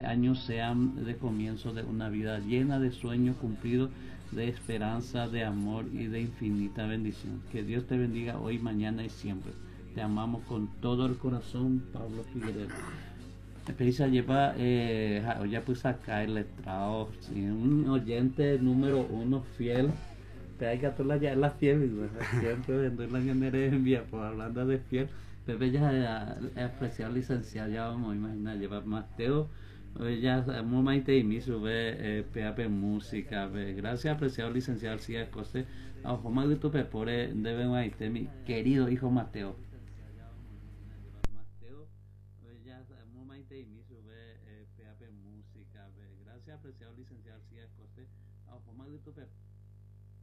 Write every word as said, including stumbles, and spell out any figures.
años sean de comienzo de una vida llena de sueños cumplidos, de esperanza, de amor y de infinita bendición. Que Dios te bendiga hoy, mañana y siempre. Te amamos con todo el corazón, Pablo Figueredo. Precisa lleva, eh, ya puse acá el letrado, sí, un oyente número uno fiel. Te hay que hacerla ya la fiel, ¿verdad? Siempre vendo la que envía, pues hablando de fiel. Pepe ya es apreciado licenciado, ya vamos a imaginar, lleva Mateo, ya muy maite y mi sube, P A P música, ve, gracias apreciado licenciado, si es cosa, a ojo más de tu pepore, deben maite, mi querido hijo Mateo. Mateo, ya muy maite y mi sube, P A P música, ve, gracias apreciado licenciado, si es cosa, a ojo más de tu pepore.